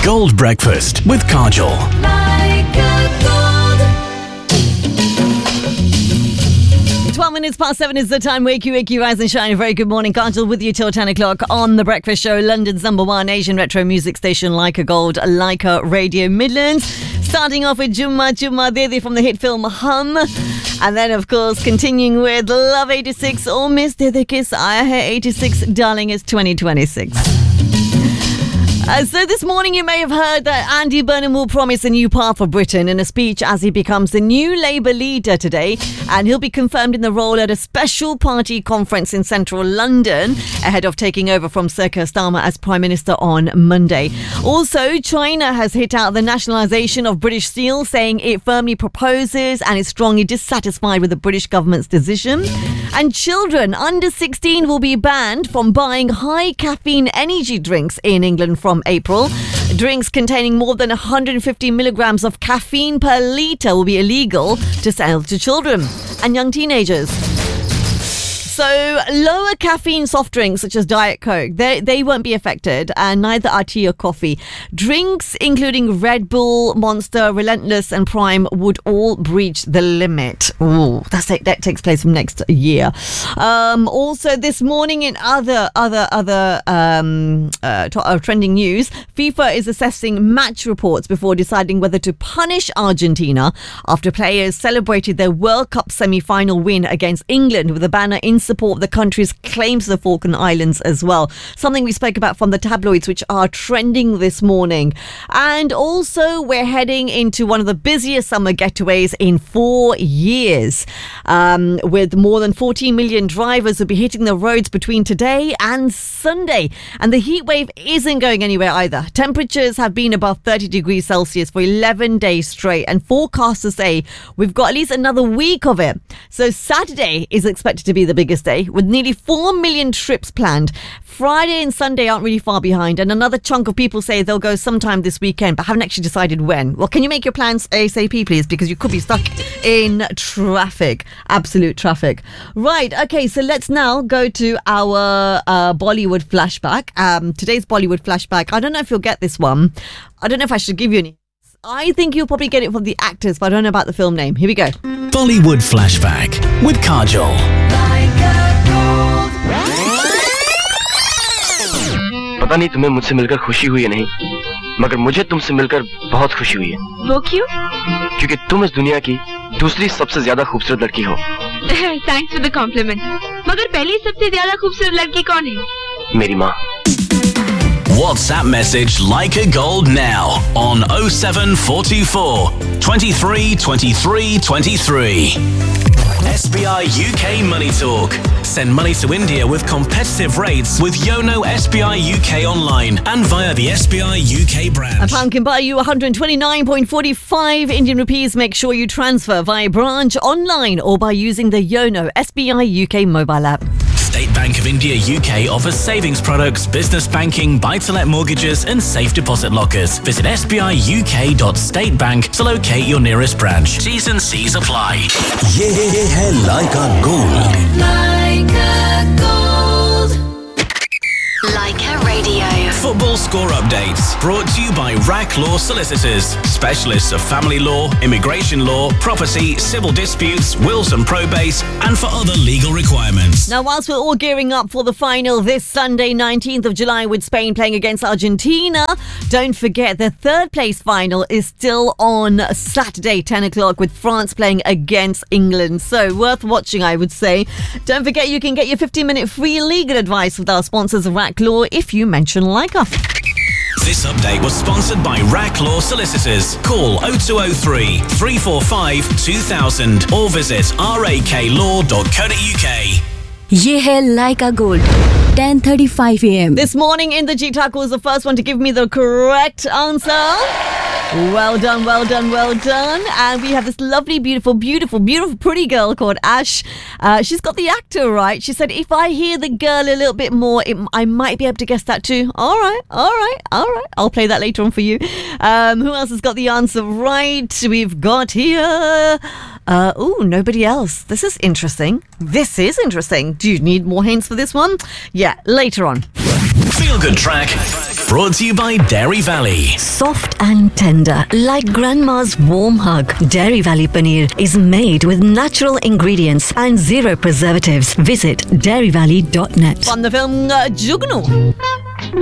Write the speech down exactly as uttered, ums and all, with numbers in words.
Gold Breakfast with Kajol. Like a gold. twelve minutes past seven is the time. Wake you, wake you, rise and shine. A very good morning. Kajol with you till ten o'clock on The Breakfast Show, London's number one Asian retro music station, Like a Gold, Like a Radio Midlands. Starting off with Jumma Jumma Dede from the hit film Hum. And then, of course, continuing with Love eighty-six or Miss Dede Kiss Aaya Hai eighty-six. Darling, it's twenty twenty-six. Uh, so this morning you may have heard that Andy Burnham will promise a new path for Britain in a speech as he becomes the new Labour leader today, and he'll be confirmed in the role at a special party conference in central London ahead of taking over from Sir Keir Starmer as Prime Minister on Monday. Also, China has hit out the nationalisation of British Steel, saying it firmly proposes and is strongly dissatisfied with the British government's decision. And children under sixteen will be banned from buying high caffeine energy drinks in England from April. Drinks containing more than one hundred fifty milligrams of caffeine per litre will be illegal to sell to children and young teenagers. So lower caffeine soft drinks such as Diet Coke, they, they won't be affected, and neither are tea or coffee. Drinks including Red Bull, Monster, Relentless and Prime would all breach the limit. Ooh, that's that takes place from next year. Um, also this morning in other other other um, uh, to, uh, trending news, FIFA is assessing match reports before deciding whether to punish Argentina after players celebrated their World Cup semi-final win against England with a banner in support of the country's claims to the Falkland Islands as well. Something we spoke about from the tabloids, which are trending this morning. And also we're heading into one of the busiest summer getaways in four years, um, with more than fourteen million drivers will be hitting the roads between today and Sunday. And the heat wave isn't going anywhere either. Temperatures have been above thirty degrees Celsius for eleven days straight, and forecasters say we've got at least another week of it. So Saturday is expected to be the biggest day, with nearly four million trips planned. Friday and Sunday aren't really far behind, and another chunk of people say they'll go sometime this weekend but haven't actually decided when. Well, can you make your plans ASAP, please? Because you could be stuck in traffic. Absolute traffic. Right, okay, so let's now go to our uh, Bollywood flashback. Um, today's Bollywood flashback, I don't know if you'll get this one. I don't know if I should give you any. I think you'll probably get it from the actors, but I don't know about the film name. Here we go. Bollywood Flashback with Kajol. पता नहीं तुम्हें मुझसे मिलकर खुशी हुई है नहीं, मगर मुझे तुमसे मिलकर बहुत खुशी हुई है। वो क्यों? क्योंकि तुम इस दुनिया की दूसरी सबसे ज्यादा खूबसूरत लड़की हो। Thanks for the complement. मगर पहली सबसे ज्यादा खूबसूरत लड़की कौन है? मेरी माँ। WhatsApp message Like a Gold now on oh seven four two four, twenty-three twenty-three twenty-three. S B I U K Money Talk. Send money to India with competitive rates with Yono S B I U K online and via the S B I U K branch. A pound can buy you one hundred twenty-nine point four five Indian rupees. Make sure you transfer via branch, online or by using the Yono S B I U K mobile app. State Bank of India U K offers savings products, business banking, buy-to-let mortgages and safe deposit lockers. Visit s b i u k dot state bank to locate your nearest branch. T's and C's apply. ये है Like a Gold. Like a Gold. Like a Radio. Football score updates brought to you by R A C Law Solicitors, specialists of family law, immigration law, property, civil disputes, wills and probate, and for other legal requirements. Now, whilst we're all gearing up for the final this Sunday, nineteenth of July, with Spain playing against Argentina, don't forget the third place final is still on Saturday, ten o'clock, with France playing against England. So worth watching, I would say. Don't forget you can get your fifteen minute free legal advice with our sponsors of R A C Law if you mention Like a. This update was sponsored by R A C Law Solicitors. Call oh two oh three, three four five, two thousand or visit r a k law dot co dot u k. ये है Like a Gold, ten thirty-five a m. This morning in the G Talk was the first one to give me the correct answer. Well done, well done, well done. And we have this lovely, beautiful, beautiful, beautiful, pretty girl called Ash. Uh, she's got the actor right. She said, if I hear the girl a little bit more, it, I might be able to guess that too. All right, all right, all right. I'll play that later on for you. Um, who else has got the answer right? We've got here... Uh, oh, nobody else. This is interesting. This is interesting. Do you need more hints for this one? Yeah, later on. Feel Good Track brought to you by Dairy Valley. Soft and tender, like grandma's warm hug. Dairy Valley paneer is made with natural ingredients and zero preservatives. Visit dairy valley dot net. From the film uh, Jugnu.